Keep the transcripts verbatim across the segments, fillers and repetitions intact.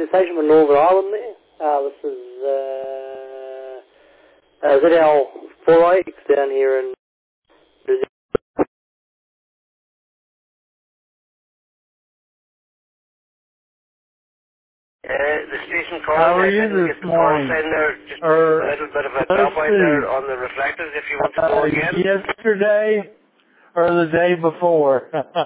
radio station from Northern Ireland there. Uh, this is uh, uh, Z L four X down here in Brazil. Uh, the station calling, How are I you didn't this get the call morning? sign there, just Or, a little bit of a let's drop out there see, on the reflectors if you want to uh, go again. yesterday or the day before?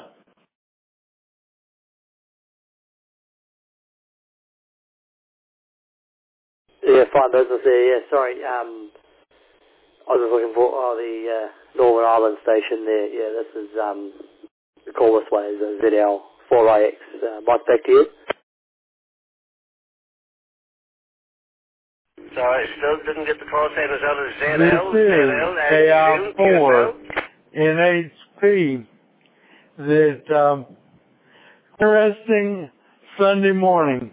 Yeah, fine business there, yeah, sorry. Um, I was just looking for oh, the uh, Northern Ireland station there. Yeah, this is, um, the call this way is a Z L four X. Uh, Mike, back to you. Sorry, still didn't get the call sign. Is that a Z L? This Z is L, uh, A New I Zealand, Q S L? four in H P. That, um, interesting Sunday morning.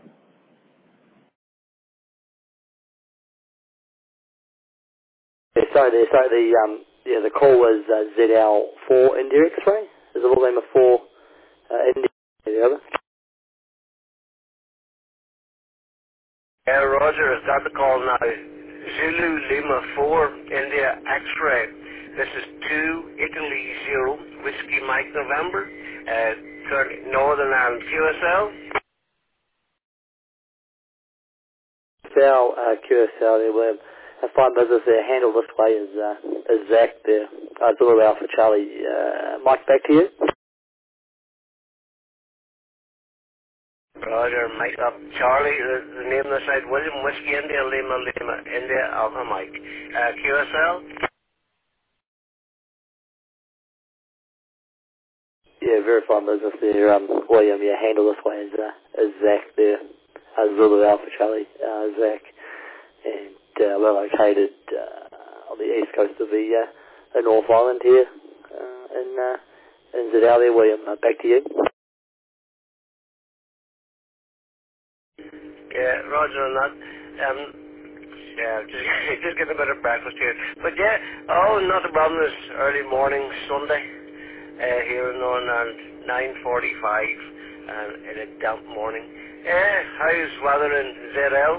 Yeah, sorry there, sorry, the, um, yeah, the call was uh, Z L four India X-ray. There's a little name of four uh, India. The other. Yeah, Roger has got the call now. Zulu Lima four, India X-ray. This is two Italy zero, Whiskey Mike November, uh, currently Northern Ireland Q S L. Q S L, uh, Q S L there, William. A fine business there. Handle this way is, uh, is Zach there. Uh, it's all about for Charlie. Uh, Mike, back to you. Roger, Mike up. Charlie, the, the name of the site, William Whiskey India Lima Lima India Alpha Mike. Uh, Q S L? Yeah, very fine business there. Um, William, yeah, handle this way is, uh, is Zach there. Uh, Zulu Alpha Charlie, uh, Zach. And uh, we're located uh, on the east coast of the, uh, the North Island here. Uh, in, uh, in Z L there, William. Uh, back to you. Yeah, Roger on that. Um, yeah, just, just getting a bit of breakfast here. But yeah, oh, not a problem. It's early morning, Sunday, uh, here in Northern Ireland, nine forty-five, and in a damp morning. Yeah, how's weather in Z L?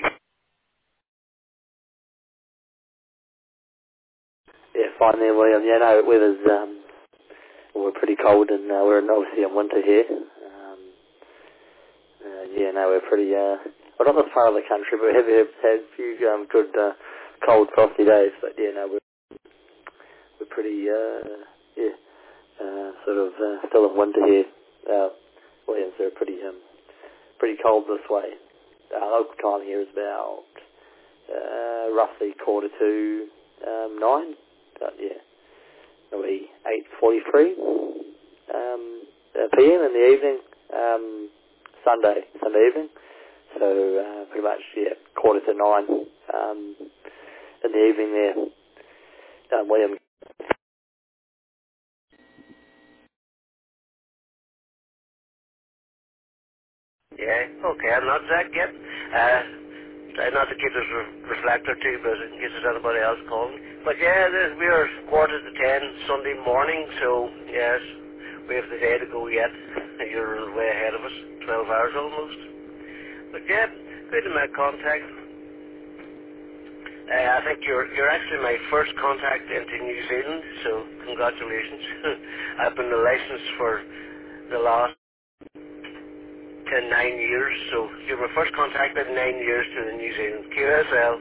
Yeah, fine there, William. Yeah, no, weather's, um, we're pretty cold and uh, we're in, obviously in winter here. Um, uh, yeah, no, we're pretty, uh, well, not this part of the country, but we have have had a few um, good uh, cold, frosty days. But yeah, no, we're, we're pretty, uh, yeah, uh, sort of uh, still in winter here. Uh, Williams, they're pretty, um, pretty cold this way. Uh, local time here is about uh, roughly quarter to um, nine. But yeah, it'll be eight forty-three um, uh, p m in the evening, um, Sunday, Sunday evening. So uh, pretty much, yeah, quarter to nine um, in the evening there, um, William. Yeah, okay, I'm not Zach yet. Uh, try not to keep this re- reflector too busy in case there's anybody else calling. But yeah, this, we are quarter to ten Sunday morning, so yes, we have the day to go yet. You're way ahead of us, twelve hours almost. But yeah, good to make contact. Uh, I think you're you're actually my first contact into New Zealand, so congratulations. I've been a license for the last ten, nine years, so you were first contacted nine years to the New Zealand Q S L.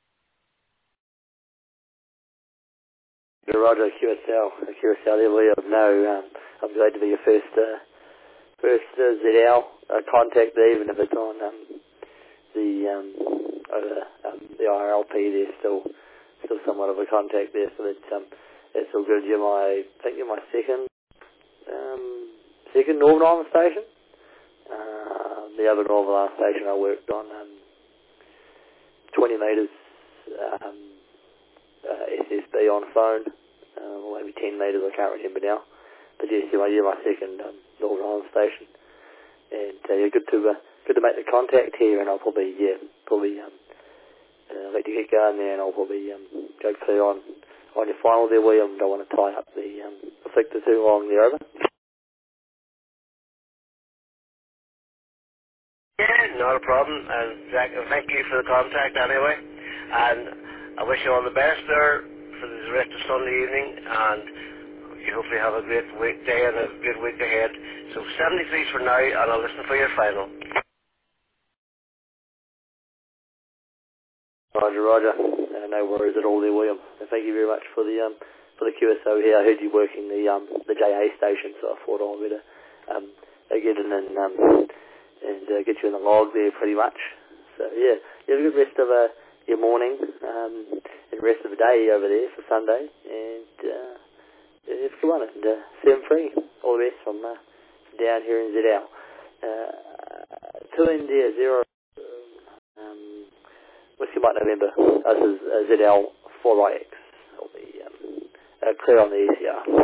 You're Roger, Q S L, Q S L there, William. No, um, I'm glad to be your first, uh, first uh, Z L uh, contact there, even if it's on um, the um, uh, um, the I R L P. There's still still somewhat of a contact there, so that's um, it's all good. You're my, I think you're my second um, second Northern Ireland station. Uh, the other Northern Ireland station I worked on um, twenty metres um, uh, S S B on phone, uh, or maybe ten metres. I can't remember now. But yes, you're my, you're my second um, Northern Ireland station, and uh, yeah, good to uh, good to make the contact here. And I'll probably yeah probably um, uh, let you get going there, and I'll probably um, go clear on on your final there, William. Don't want to tie up the um, reflector too long there, over. Yeah, not a problem. And Jack, thank you for the contact anyway. And I wish you all the best there for the rest of Sunday evening. And you hopefully have a great week day and a good week ahead. So seventy-three for now, and I'll listen for your final. Roger, Roger. Uh, no worries at all there, William. And thank you very much for the um for the Q S O here. I heard you working the um the J A station, so I thought I'd better um get in and um and uh, get you in the log there pretty much. So yeah, you have a good rest of uh, your morning um and rest of the day over there for Sunday, and uh, yeah, have a good one and uh, seven free. All the best from uh, down here in Z L. Uh, two India zero. Um, Whiskey Mike November. This is uh, Z L four I X. I'll be um, uh, clear on the E C R.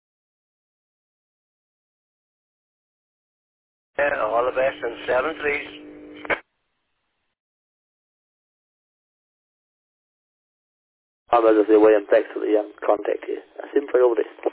Yeah, all the best and seven threes. I'm over there, William. Thanks for the um, contact here. I seem pretty all the best.